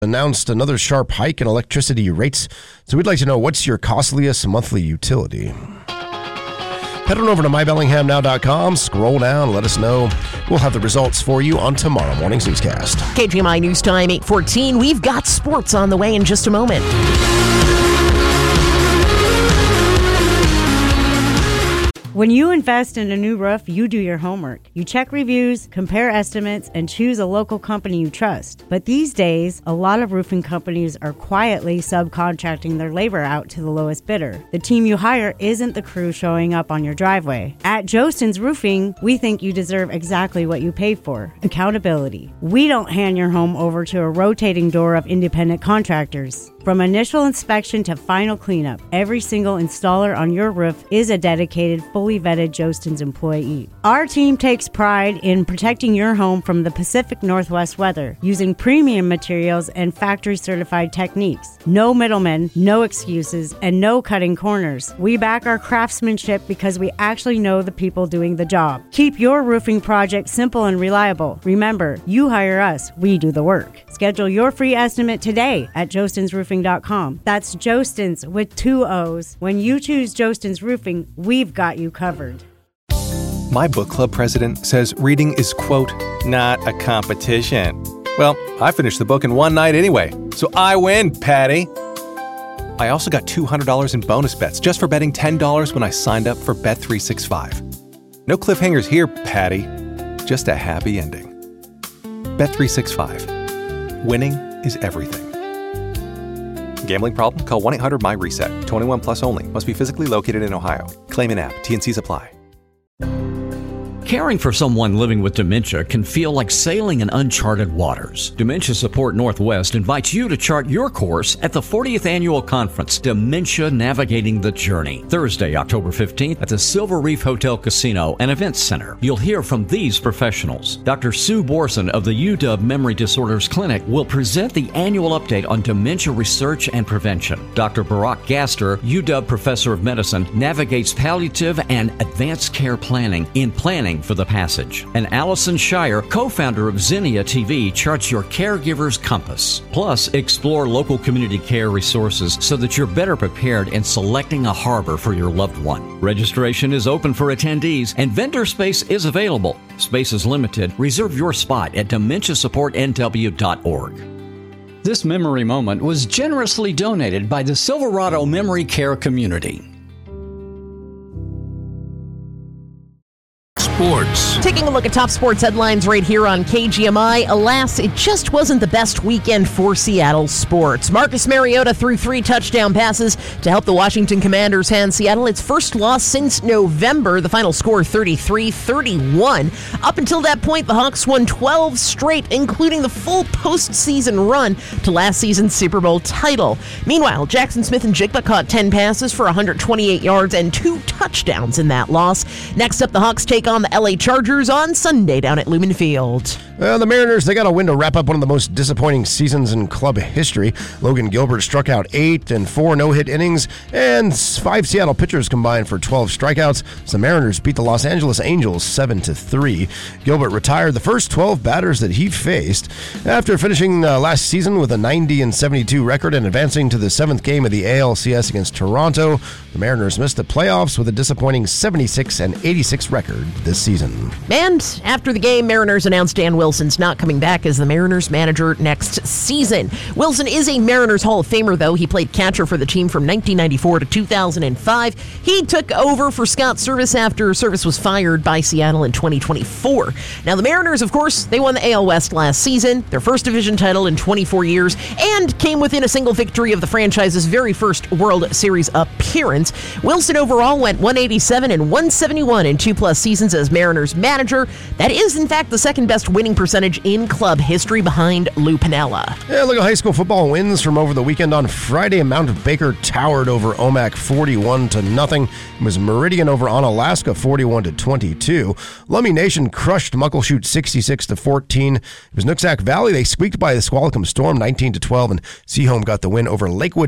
announced another sharp hike in electricity rates, so we'd like to know, what's your costliest monthly utility? Head on over to mybellinghamnow.com, scroll down, let us know. We'll have the results for you on tomorrow morning's newscast. KGMI News Time 8:14. We've got sports on the way in just a moment. When you invest in a new roof, you do your homework. You check reviews, compare estimates, and choose a local company you trust. But these days, a lot of roofing companies are quietly subcontracting their labor out to the lowest bidder. The team you hire isn't the crew showing up on your driveway. At Jostens Roofing, we think you deserve exactly what you pay for: accountability. We don't hand your home over to a rotating door of independent contractors. From initial inspection to final cleanup, every single installer on your roof is a dedicated, fully vetted Jostens employee. Our team takes pride in protecting your home from the Pacific Northwest weather using premium materials and factory-certified techniques. No middlemen, no excuses, and no cutting corners. We back our craftsmanship because we actually know the people doing the job. Keep your roofing project simple and reliable. Remember, you hire us, we do the work. Schedule your free estimate today at jostensroofing.com. That's Jostens with 2 O's. When you choose Jostens Roofing, we've got you covered. My book club president says reading is, quote, not a competition. Well, I finished the book in one night anyway, so I win, Patty. I also got $200 in bonus bets just for betting $10 when I signed up for Bet365. No cliffhangers here, Patty. Just a happy ending. Bet365. Winning is everything. Gambling problem? Call 1-800-MY-RESET. 21 plus only. Must be physically located in Ohio. Claim in app. T&Cs apply. Caring for someone living with dementia can feel like sailing in uncharted waters. Dementia Support Northwest invites you to chart your course at the 40th Annual Conference, Dementia Navigating the Journey, Thursday, October 15th at the Silver Reef Hotel Casino and Events Center. You'll hear from these professionals. Dr. Sue Borson of the UW Memory Disorders Clinic will present the annual update on dementia research and prevention. Dr. Barack Gaster, UW Professor of Medicine, navigates palliative and advanced care planning in Planning for the Passage. And Allison Shire, co-founder of Xenia TV, charts your caregiver's compass. Plus, explore local community care resources so that you're better prepared in selecting a harbor for your loved one. Registration is open for attendees and vendor space is available. Space is limited. Reserve your spot at dementiasupportnw.org. This memory moment was generously donated by the Silverado Memory Care Community. Sports. Taking a look at top sports headlines right here on KGMI. Alas, it just wasn't the best weekend for Seattle sports. Marcus Mariota threw 3 touchdown passes to help the Washington Commanders hand Seattle its first loss since November. The final score 33-31. Up until that point, the Hawks won 12 straight, including the full postseason run to last season's Super Bowl title. Meanwhile, Jackson Smith-Njigba caught 10 passes for 128 yards and 2 touchdowns in that loss. Next up, the Hawks take on the LA Chargers on Sunday down at Lumen Field. The Mariners, they got a win to wrap up one of the most disappointing seasons in club history. Logan Gilbert struck out 8 and 4 no-hit innings, and 5 Seattle pitchers combined for 12 strikeouts. So the Mariners beat the Los Angeles Angels 7-3. Gilbert retired the first 12 batters that he faced after finishing last season with a 90-72 record and advancing to the 7th game of the ALCS against Toronto. The Mariners missed the playoffs with a disappointing 76-86 record this season. And after the game, Mariners announced Dan Wilson's not coming back as the Mariners manager next season. Wilson is a Mariners Hall of Famer, though. He played catcher for the team from 1994 to 2005. He took over for Scott Service after Service was fired by Seattle in 2024. Now, the Mariners, of course, they won the AL West last season, their first division title in 24 years, and came within a single victory of the franchise's very first World Series appearance. Wilson overall went 187 and 171 in 2+ seasons as Mariners manager. That is, in fact, the second best winning percentage in club history behind Lou Piniella. Yeah, look at high school football wins from over the weekend. On Friday, Mount Baker towered over Omak 41-0. It was Meridian over Onalaska 41-22. Lummi Nation crushed Muckleshoot 66-14. It was Nooksack Valley. They squeaked by the Squalicum Storm 19-12, and Seaholm got the win over Lakewood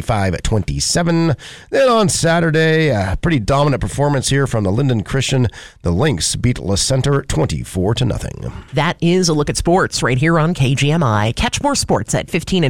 35-27. Then on Saturday, a pretty dominant performance here from the Linden Christian. The Lynx beat La Center 24-0. That is a look at sports right here on KGMI. Catch more sports at 15 and